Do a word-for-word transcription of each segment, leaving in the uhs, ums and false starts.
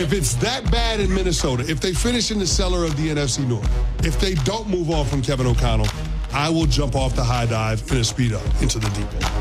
If it's that bad in Minnesota, if they finish in the cellar of the N F C North, if they don't move on from Kevin O'Connell, I will jump off the high dive in a Speedo into the deep end.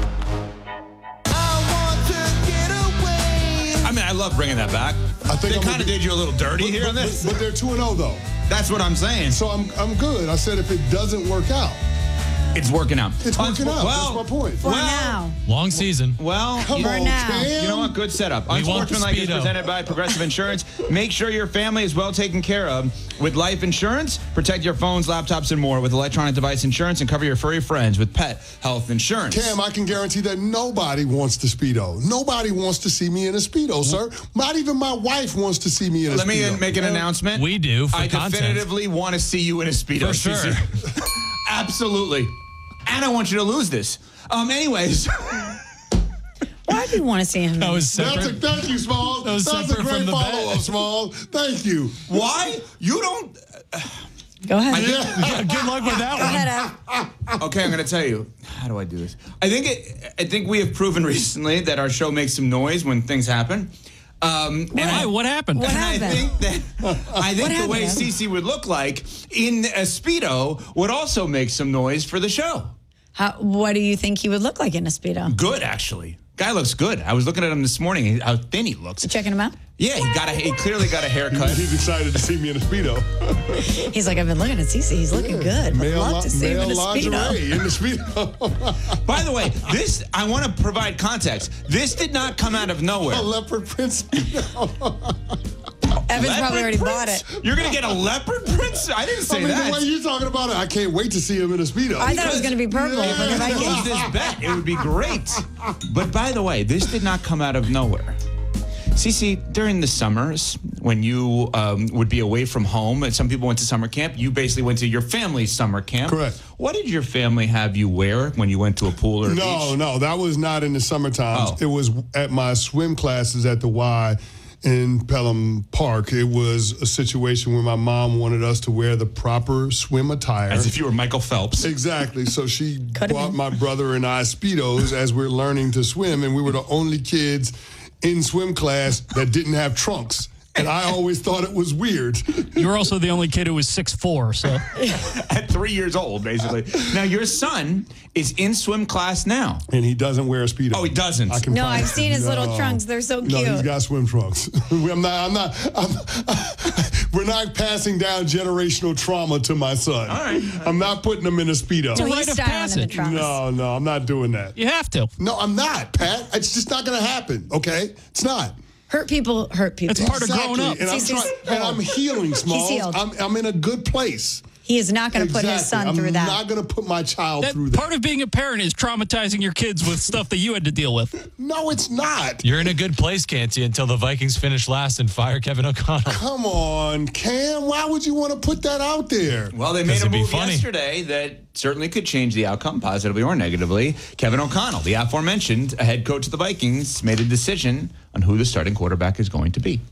I mean, I love bringing that back. I think they I'm kind of be, did you a little dirty but, here but, on this. But, but they're two and oh, though. That's what I'm saying. So I'm I'm good. I said if it doesn't work out. It's working out. It's working out. Well, That's my point. For well, now. Long season. Well, Come you, on, now. Cam. you know what? Good setup. We want the Unsportsmanlike is Speedo. presented by Progressive Insurance. Make sure your family is well taken care of with life insurance. Protect your phones, laptops, and more with electronic device insurance, and cover your furry friends with pet health insurance. Cam, I can guarantee that nobody wants the Speedo. Nobody wants to see me in a Speedo, sir. Not even my wife wants to see me in a Let Speedo. me make an announcement. We do for I content. definitively want to see you in a Speedo. For sure. C C. Absolutely. And I want you to lose this. Um. Anyways. Why do you want to see him? That was That's a, separate. thank you, Smalls. That was That's a separate great from the follow-up, bet. Smalls. Thank you. Why? You don't. Go ahead. Yeah, good luck with that Go one. ahead, Al. Okay, I'm going to tell you. How do I do this? I think it, I think we have proven recently that our show makes some noise when things happen. Um, and Why? I, What happened? What and happened? I think that I think What the happened, way Evan? Cece would look like in a Speedo would also make some noise for the show. How, what do you think he would look like in a Speedo? Good, actually. Guy looks good. I was looking at him this morning. How thin he looks. You checking him out? Yeah, he got a. He clearly got a haircut. He's excited to see me in a Speedo. He's like, I've been looking at Cece. He's looking good. Would Male, love to see him male in a lingerie Speedo. in the Speedo. By the way, this I want to provide context. This did not come out of nowhere. A leopard print Speedo. Evan's Leopard probably already print? bought it. You're gonna get a leopard print? I didn't say I mean, that. the way you're talking about it, I can't wait to see him in a Speedo. I thought it was going to be purple for the Lose Vikings. this bet. It would be great. But by the way, this did not come out of nowhere. Cece, during the summers, when you um, would be away from home, and some people went to summer camp, you basically went to your family's summer camp. Correct. What did your family have you wear when you went to a pool or a No, beach? no, that was not in the summertime. Oh. It was at my swim classes at the Y in Pelham Park. It was a situation where my mom wanted us to wear the proper swim attire. As if you were Michael Phelps. Exactly. So she Could've bought been. my brother and I Speedos as we're learning to swim, and we were the only kids in swim class that didn't have trunks. And I always thought it was weird. You were also the only kid who was six foot four, so. At three years old, basically. Now, your son is in swim class now. And he doesn't wear a Speedo. Oh, he doesn't? I can No, promise I've seen you. his little No. trunks. They're so No, he's cute. got swim trunks. I'm not, I'm not, I'm, we're not passing down generational trauma to my son. All right. I'm not putting him in a Speedo. So Rite he's of styling in the passage. trunks. No, no, I'm not doing that. You have to. No, I'm not, Pat. It's just not going to happen, okay? It's not. Hurt people hurt people. It's part of growing up. And I'm, Cece's- trying, and I'm healing, Smalls. healed. I'm, I'm in a good place. He is not going to put his son I'm through that. I'm not going to put my child That through that. part of being a parent is traumatizing your kids with stuff that you had to deal with. No, it's not. You're in a good place, Canty, until the Vikings finish last and fire Kevin O'Connell. Come on, Cam. Why would you want to put that out there? Well, they made a it'd be move funny. yesterday that certainly could change the outcome, positively or negatively. Kevin O'Connell, the aforementioned head coach of the Vikings, made a decision on who the starting quarterback is going to be.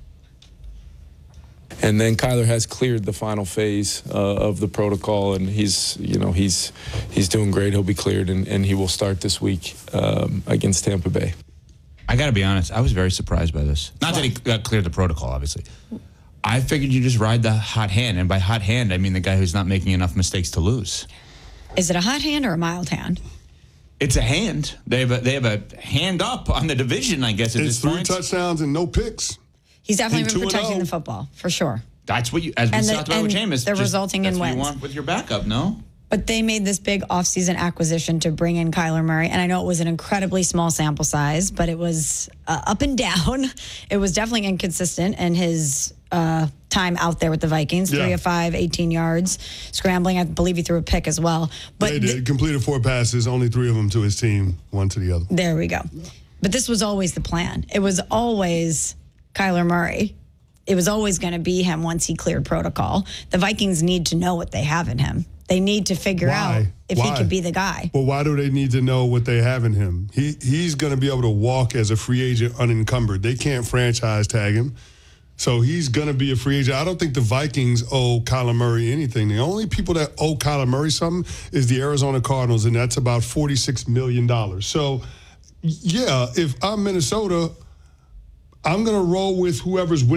And then Kyler has cleared the final phase uh, of the protocol, and he's, you know, he's he's doing great. He'll be cleared, and, and he will start this week um, against Tampa Bay. I got to be honest, I was very surprised by this. Not that he uh, cleared the protocol, obviously. I figured you just ride the hot hand, and by hot hand, I mean the guy who's not making enough mistakes to lose. Is it a hot hand or a mild hand? It's a hand. They have a, they have a hand up on the division, I guess, at It's this three point. touchdowns and no picks. He's definitely And been two and protecting oh. the football, for sure. That's what you, as we And the- talked about with and Jameis. they're just- resulting in that's what you wins. want with your backup, no? But they made this big offseason acquisition to bring in Kyler Murray. And I know it was an incredibly small sample size, but it was uh, up and down. It was definitely inconsistent in his uh, time out there with the Vikings. Yeah. Three of five, eighteen yards, scrambling. I believe he threw a pick as well. But They th- did. Completed four passes, only three of them to his team, one to the other. there we go. But this was always the plan. It was always Kyler Murray. It was always going to be him once he cleared protocol. The Vikings need to know what they have in him. They need to figure Why? out if he Why? could be the guy. Well, why do they need to know what they have in him? He He's going to be able to walk as a free agent unencumbered. They can't franchise tag him. So he's going to be a free agent. I don't think the Vikings owe Kyler Murray anything. The only people that owe Kyler Murray something is the Arizona Cardinals, and that's about forty-six million dollars. So, yeah, if I'm Minnesota, I'm going to roll with whoever's winning.